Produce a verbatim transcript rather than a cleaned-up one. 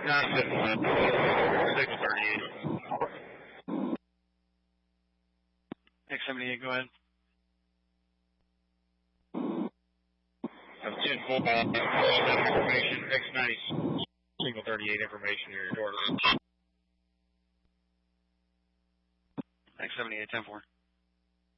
nine seven six thirty-eight. X seventy-eight, go ahead. I'm ten four, information, X ninety, single thirty-eight information here, your order. X seventy-eight, ten four.